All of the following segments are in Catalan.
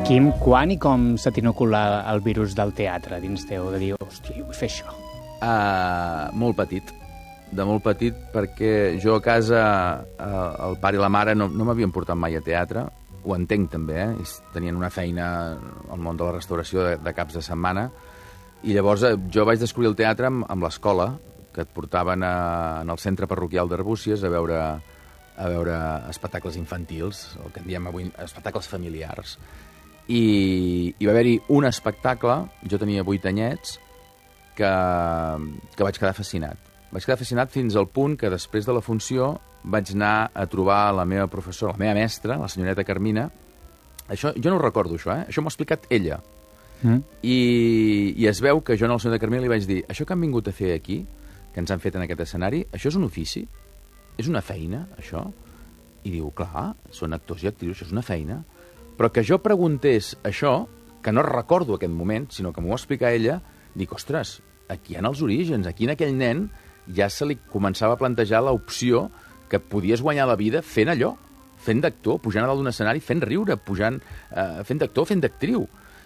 Quim, quan i com se t'inocula el virus del teatre dins teu, de dir, hòstia, jo vull fer això? Molt petit. De molt petit, perquè jo a casa, el pare i la mare no m'havien portat mai a teatre. Ho entenc també, tenien una feina al món de la restauració de caps de setmana, i llavors jo vaig descobrir el teatre amb l'escola, que et portaven en el centre parroquial d'Arbúcies a veure espectacles infantils, el que en diem avui espectacles familiars. I va haver-hi un espectacle, jo tenia 8 anyets, que vaig quedar fascinat. Vaig quedar fascinat fins al punt que després de la funció vaig anar a trobar la meva professora, la meva mestra, la senyoreta Carmina. Això, jo no ho recordo, això, Això m'ho ha explicat ella. I es veu que jo a la senyoreta Carmina li vaig dir, això que han vingut a fer aquí, que ens han fet en aquest escenari, això és un ofici? És una feina, això? I diu, clar, són actors i actrius, això és una feina. Però que jo preguntés això, que no recordo aquest moment, sinó que m'ho va explicar ella, dic, ostres, aquí hi ha els orígens, aquí en aquell nen ja se li començava a plantejar l'opció que podies guanyar la vida fent allò, fent d'actor, pujant a dalt d'un escenari, fent riure, fent d'actor, fent d'actriu.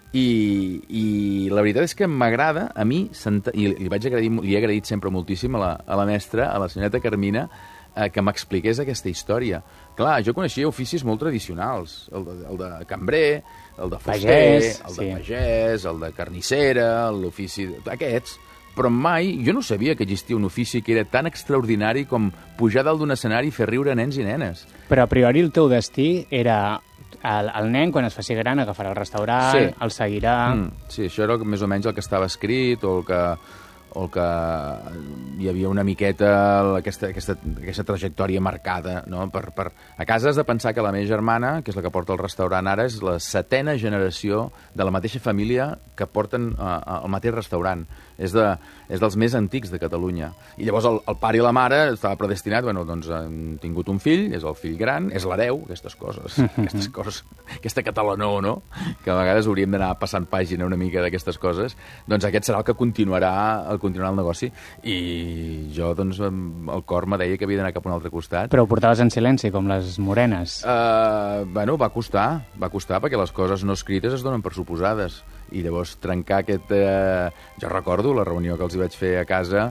I la veritat és que m'agrada, a mi, i li he agraït sempre moltíssim a la mestra, a la senyoreta Carmina, que m'expliqués aquesta història. Clar, jo coneixia oficis molt tradicionals, el de cambrer, el de fuster, el de pagès, el de carnissera, l'ofici d'aquests, però mai, jo no sabia que existia un ofici que era tan extraordinari com pujar dalt d'un escenari i fer riure nens i nenes. Però a priori el teu destí era el nen, quan es faci gran, agafarà el restaurant, el seguirà... Sí, això era més o menys el que estava escrit, o el que hi havia una miqueta aquesta trajectòria marcada, no? A casa has de pensar que la meva germana, que és la que porta el restaurant ara, és la 7a generació de la mateixa família que porten el mateix restaurant. És dels més antics de Catalunya. I llavors el pare i la mare estava predestinat, doncs han tingut un fill, és el fill gran, és l'hereu, aquestes coses, aquesta catalanor, no? Que a vegades hauríem d'anar passant pàgina una mica d'aquestes coses. Doncs aquest serà el que continuarà el negoci. I jo, doncs, el cor me deia que havia d'anar cap a un altre costat. Però ho portaves en silenci, com les morenes? Va costar, perquè les coses no escrites es donen per suposades. I llavors trencar aquest... Jo recordo la reunió que els hi vaig fer a casa...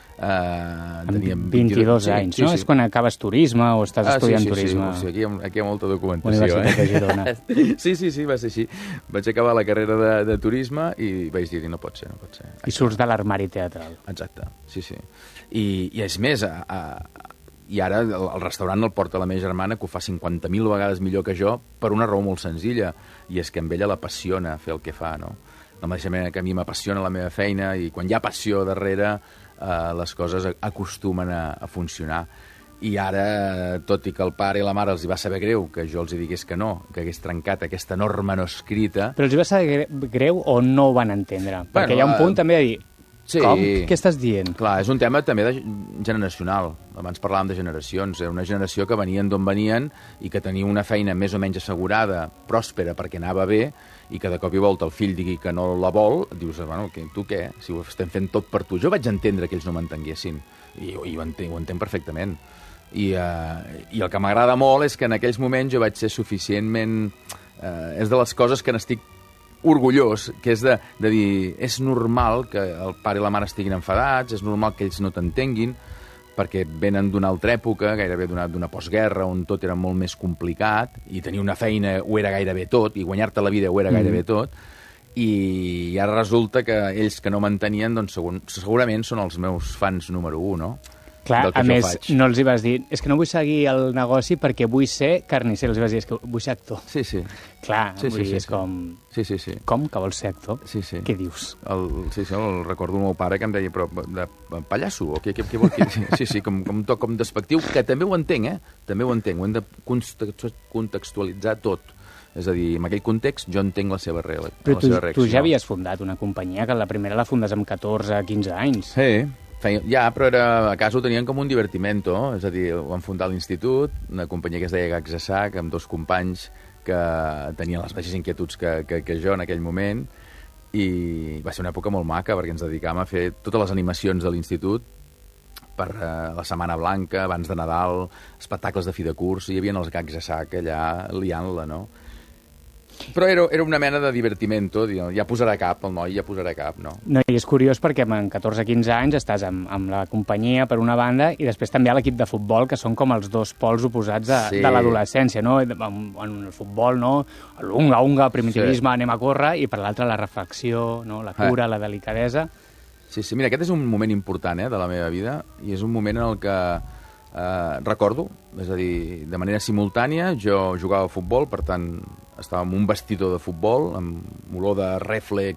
Teníem 22 anys, no? És quan acabes turisme o estàs estudiant turisme. Sí, aquí hi ha molta documentació. Universitat de Girona. Sí, va ser així. Vaig acabar la carrera de turisme i vaig dir, no pot ser. I surts de l'armari teatral. Exacte, sí. I és més... I ara el restaurant el porta la meva germana, que ho fa 50.000 vegades millor que jo, per una raó molt senzilla, i és que amb ella l'apassiona fer el que fa, no? De la mateixa manera que a mi m'apassiona la meva feina, i quan hi ha passió darrere, les coses acostumen a funcionar. I ara, tot i que el pare i la mare els hi va saber greu que jo els hi digués que no, que hagués trencat aquesta norma no escrita... Però els hi va saber greu o no ho van entendre? Perquè hi ha un punt també de dir... Sí. Com? Què estàs dient? Clar, és un tema també generacional. Abans parlàvem de generacions. Era una generació que venien d'on venien i que tenia una feina més o menys assegurada, pròspera, perquè anava bé, i que de cop i volta el fill digui que no la vol, dius, bueno, tu què? Si ho estem fent tot per tu. Jo vaig entendre que ells no m'entenguessin, i ho entenc perfectament. I el que m'agrada molt és que en aquells moments jo vaig ser suficientment... És de les coses que n'estic orgullós, que és de dir, és normal que el pare i la mare estiguin enfadats, és normal que ells no t'entenguin, perquè venen d'una altra època, gairebé d'una postguerra, on tot era molt més complicat, i tenir una feina ho era gairebé tot, i guanyar-te la vida ho era gairebé tot, i ara resulta que ells que no m'entenien, doncs segurament són els meus fans número 1, no? Clar, a més, no els hi vas dir, és que no vull seguir el negoci perquè vull ser carnisser, els hi vas dir, és que vull ser actor. Sí. Clar, vull dir, és com... Sí. Com que vols ser actor? Sí. Què dius? El recordo el meu pare que em deia, però de pallasso, o què vol dir? Sí, com un toc com despectiu, que també ho entenc, També ho entenc, ho hem de contextualitzar tot. És a dir, en aquell context jo entenc la seva reacció. Però tu ja havies fundat una companyia, que la primera la fundes amb 14-15 anys. Sí. Ja, però a casa ho tenien com un divertimento, és a dir, ho van fundar a l'institut, una companyia que es deia Gags a Sac, amb 2 companys que tenien les mateixes inquietuds que jo en aquell moment, i va ser una època molt maca, perquè ens dedicàvem a fer totes les animacions de l'institut per la Setmana Blanca, abans de Nadal, espectacles de fi de curs, i hi havia els Gags a Sac allà liant-la, no? Però era una mena de divertimento, ja posarà cap, el noi ja posarà cap, no? No, i és curiós perquè amb 14-15 anys estàs amb la companyia per una banda i després també a l'equip de futbol, que són com els dos pols oposats de l'adolescència, no? En el futbol, no? L'unga, primitivisme, anem a córrer, i per l'altre la reflexió, no? La cura, la delicadesa. Sí, mira, aquest és un moment important de la meva vida i és un moment en el que recordo, és a dir, de manera simultània, jo jugava a futbol, per tant, estava amb un vestidor de futbol, amb olor de reflex